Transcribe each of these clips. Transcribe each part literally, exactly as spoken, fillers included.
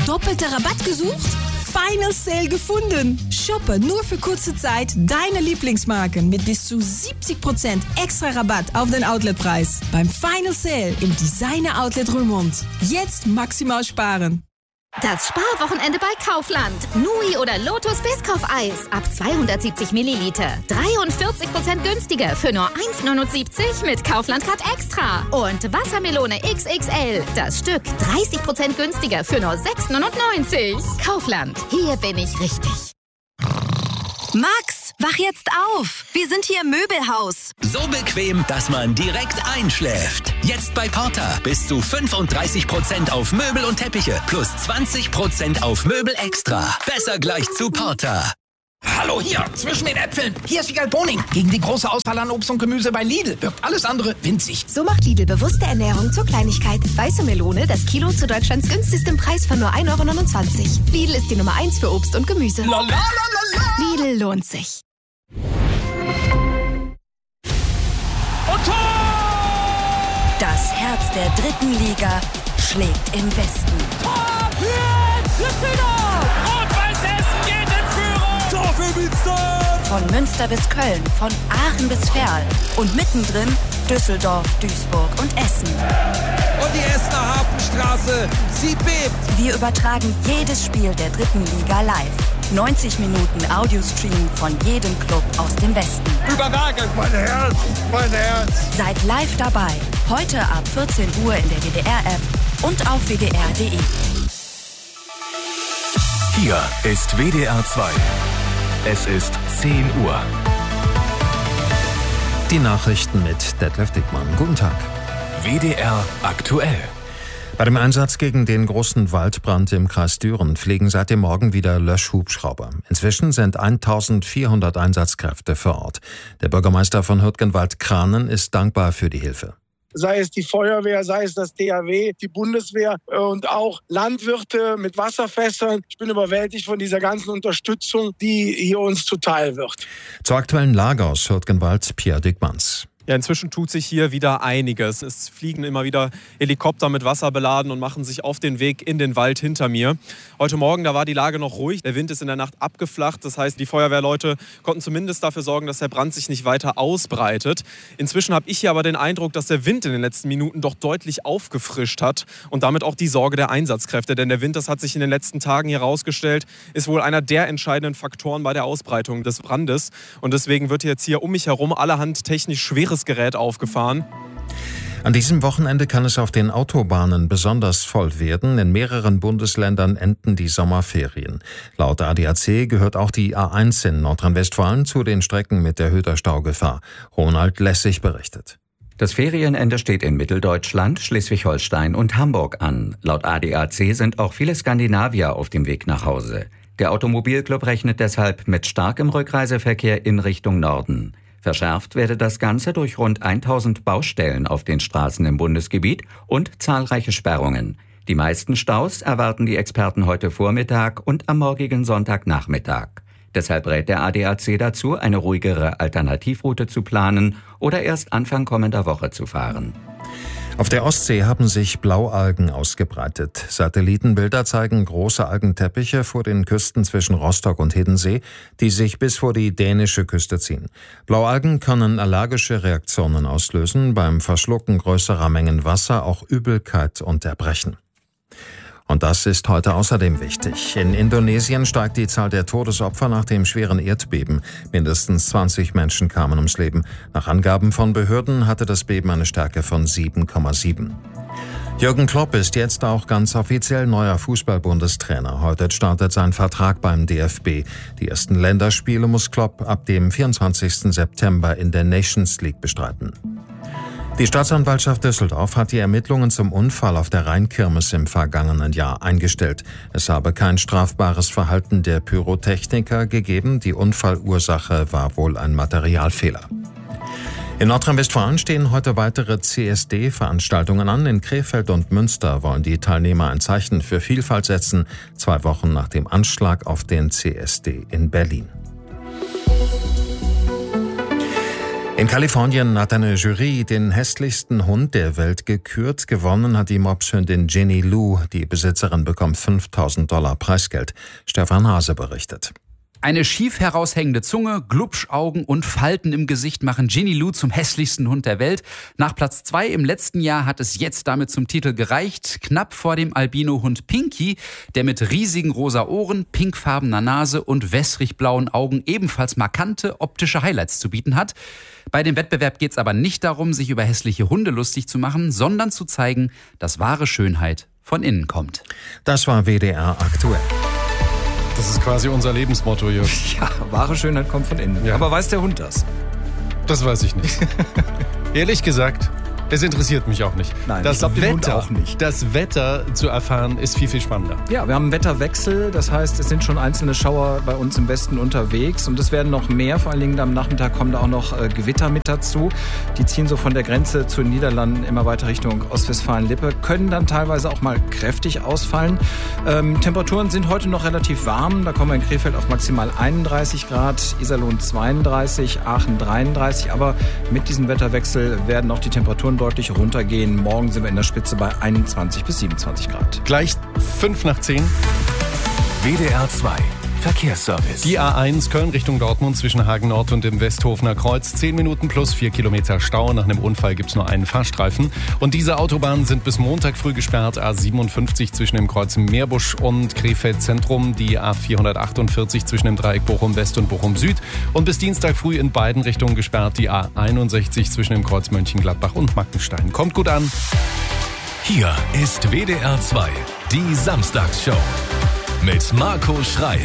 Doppelter Rabatt gesucht? Final Sale gefunden. Shoppe nur für kurze Zeit deine Lieblingsmarken mit bis zu siebzig Prozent extra Rabatt auf den Outletpreis. Beim Final Sale im Designer Outlet Römond. Jetzt maximal sparen. Das Sparwochenende bei Kaufland. Nui oder Lotus Biscoff-Eis ab zweihundertsiebzig Milliliter. dreiundvierzig Prozent günstiger für nur eins neunundsiebzig mit Kaufland Card Extra. Und Wassermelone X X L. Das Stück dreißig Prozent günstiger für nur sechs neunundneunzig. Kaufland. Hier bin ich richtig. Max, wach jetzt auf. Wir sind hier im Möbelhaus. So bequem, dass man direkt einschläft. Jetzt bei Porter. Bis zu fünfunddreißig Prozent auf Möbel und Teppiche. Plus zwanzig Prozent auf Möbel extra. Besser gleich zu Porter. Hallo hier, zwischen den Äpfeln. Hier ist Wiegald Boning. Gegen die große Auswahl an Obst und Gemüse bei Lidl wirkt alles andere winzig. So macht Lidl bewusste Ernährung zur Kleinigkeit. Weiße Melone, das Kilo zu Deutschlands günstigstem Preis von nur ein Euro neunundzwanzig. Lidl ist die Nummer eins für Obst und Gemüse. La, la, la, la, la. Lidl lohnt sich. Und Tor! Das Herz der dritten Liga schlägt im Westen. Tor für Düsseldorf! Rot-Weiß Essen geht in Führung! Tor für Münster! Von Münster bis Köln, von Aachen bis Verl und mittendrin Düsseldorf, Duisburg und Essen. Und die Essener Hafenstraße, sie bebt. Wir übertragen jedes Spiel der dritten Liga live. neunzig Minuten Audiostream von jedem Club aus dem Westen. Überragend, mein Herz, mein Herz. Seid live dabei. Heute ab vierzehn Uhr in der W D R-App und auf w d r punkt d e. Hier ist W D R zwei. Es ist zehn Uhr. Die Nachrichten mit Detlef Dickmann. Guten Tag. W D R aktuell. Bei dem Einsatz gegen den großen Waldbrand im Kreis Düren fliegen seit dem Morgen wieder Löschhubschrauber. Inzwischen sind eintausendvierhundert Einsatzkräfte vor Ort. Der Bürgermeister von Hürtgenwald-Kranen ist dankbar für die Hilfe. Sei es die Feuerwehr, sei es das D A W, die Bundeswehr und auch Landwirte mit Wasserfässern. Ich bin überwältigt von dieser ganzen Unterstützung, die hier uns zuteil wird. Zur aktuellen Lage aus Hürtgenwald, Pierre Dickmanns. Ja, inzwischen tut sich hier wieder einiges. Es fliegen immer wieder Helikopter mit Wasser beladen und machen sich auf den Weg in den Wald hinter mir. Heute Morgen, da war die Lage noch ruhig. Der Wind ist in der Nacht abgeflacht. Das heißt, die Feuerwehrleute konnten zumindest dafür sorgen, dass der Brand sich nicht weiter ausbreitet. Inzwischen habe ich hier aber den Eindruck, dass der Wind in den letzten Minuten doch deutlich aufgefrischt hat und damit auch die Sorge der Einsatzkräfte. Denn der Wind, das hat sich in den letzten Tagen hier herausgestellt, ist wohl einer der entscheidenden Faktoren bei der Ausbreitung des Brandes. Und deswegen wird jetzt hier um mich herum allerhand technisch schwere Gerät aufgefahren. An diesem Wochenende kann es auf den Autobahnen besonders voll werden. In mehreren Bundesländern enden die Sommerferien. Laut A D A C gehört auch die A eins in Nordrhein-Westfalen zu den Strecken mit erhöhter Staugefahr. Ronald Lessig berichtet. Das Ferienende steht in Mitteldeutschland, Schleswig-Holstein und Hamburg an. Laut A D A C sind auch viele Skandinavier auf dem Weg nach Hause. Der Automobilclub rechnet deshalb mit starkem Rückreiseverkehr in Richtung Norden. Verschärft werde das Ganze durch rund tausend Baustellen auf den Straßen im Bundesgebiet und zahlreiche Sperrungen. Die meisten Staus erwarten die Experten heute Vormittag und am morgigen Sonntagnachmittag. Deshalb rät der A D A C dazu, eine ruhigere Alternativroute zu planen oder erst Anfang kommender Woche zu fahren. Auf der Ostsee haben sich Blaualgen ausgebreitet. Satellitenbilder zeigen große Algenteppiche vor den Küsten zwischen Rostock und Hiddensee, die sich bis vor die dänische Küste ziehen. Blaualgen können allergische Reaktionen auslösen, beim Verschlucken größerer Mengen Wasser auch Übelkeit und Erbrechen. Und das ist heute außerdem wichtig. In Indonesien steigt die Zahl der Todesopfer nach dem schweren Erdbeben. Mindestens zwanzig Menschen kamen ums Leben. Nach Angaben von Behörden hatte das Beben eine Stärke von sieben Komma sieben. Jürgen Klopp ist jetzt auch ganz offiziell neuer Fußball-Bundestrainer. Heute startet sein Vertrag beim D F B. Die ersten Länderspiele muss Klopp ab dem vierundzwanzigsten September in der Nations League bestreiten. Die Staatsanwaltschaft Düsseldorf hat die Ermittlungen zum Unfall auf der Rheinkirmes im vergangenen Jahr eingestellt. Es habe kein strafbares Verhalten der Pyrotechniker gegeben. Die Unfallursache war wohl ein Materialfehler. In Nordrhein-Westfalen stehen heute weitere C S D-Veranstaltungen an. In Krefeld und Münster wollen die Teilnehmer ein Zeichen für Vielfalt setzen, zwei Wochen nach dem Anschlag auf den C S D in Berlin. In Kalifornien hat eine Jury den hässlichsten Hund der Welt gekürt. Gewonnen hat die Mopshündin Ginny Lou. Die Besitzerin bekommt fünftausend Dollar Preisgeld. Stefan Hase berichtet. Eine schief heraushängende Zunge, Glubschaugen und Falten im Gesicht machen Ginny Lou zum hässlichsten Hund der Welt. Nach Platz zwei im letzten Jahr hat es jetzt damit zum Titel gereicht. Knapp vor dem Albino-Hund Pinky, der mit riesigen rosa Ohren, pinkfarbener Nase und wässrig-blauen Augen ebenfalls markante optische Highlights zu bieten hat. Bei dem Wettbewerb geht es aber nicht darum, sich über hässliche Hunde lustig zu machen, sondern zu zeigen, dass wahre Schönheit von innen kommt. Das war W D R aktuell. Das ist quasi unser Lebensmotto hier. Ja, wahre Schönheit kommt von innen. Ja. Aber weiß der Hund das? Das weiß ich nicht. Ehrlich gesagt, es interessiert mich auch nicht. Nein, das ich glaube den Hund auch nicht. Das Wetter zu erfahren ist viel, viel spannender. Ja, wir haben einen Wetterwechsel. Das heißt, es sind schon einzelne Schauer bei uns im Westen unterwegs. Und es werden noch mehr. Vor allen Dingen am Nachmittag kommen da auch noch äh, Gewitter mit dazu. Die ziehen so von der Grenze zu den Niederlanden immer weiter Richtung Ostwestfalen-Lippe. Können dann teilweise auch mal kräftig ausfallen. Ähm, Temperaturen sind heute noch relativ warm. Da kommen wir in Krefeld auf maximal einunddreißig Grad, Iserlohn zweiunddreißig, Aachen dreiunddreißig. Aber mit diesem Wetterwechsel werden auch die Temperaturen deutlich runtergehen. Morgen sind wir in der Spitze bei einundzwanzig bis siebenundzwanzig Grad. Gleich fünf nach zehn. W D R zwei Verkehrsservice. Die A eins Köln Richtung Dortmund zwischen Hagen Nord und dem Westhofener Kreuz. zehn Minuten plus vier Kilometer Stau. Nach einem Unfall gibt es nur einen Fahrstreifen. Und diese Autobahnen sind bis Montag früh gesperrt. A siebenundfünfzig zwischen dem Kreuz Meerbusch und Krefeld Zentrum. Die A vierhundertachtundvierzig zwischen dem Dreieck Bochum West und Bochum Süd. Und bis Dienstag früh in beiden Richtungen gesperrt. Die A einundsechzig zwischen dem Kreuz Mönchengladbach und Mackenstein. Kommt gut an. Hier ist W D R zwei, die Samstagsshow mit Marco Schreil.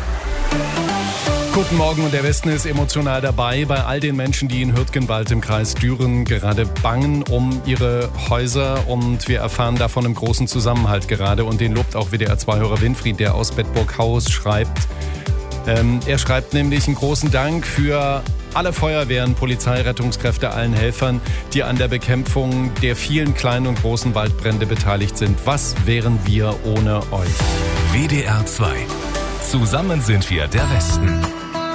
Guten Morgen, und der Westen ist emotional dabei. Bei all den Menschen, die in Hürtgenwald im Kreis Düren gerade bangen um ihre Häuser. Und wir erfahren davon im großen Zusammenhalt gerade. Und den lobt auch W D R zwei-Hörer Winfried, der aus Bedburg-Haus schreibt. Ähm, er schreibt nämlich einen großen Dank für alle Feuerwehren, Polizei, Rettungskräfte, allen Helfern, die an der Bekämpfung der vielen kleinen und großen Waldbrände beteiligt sind. Was wären wir ohne euch? W D R zwei. Zusammen sind wir der Westen.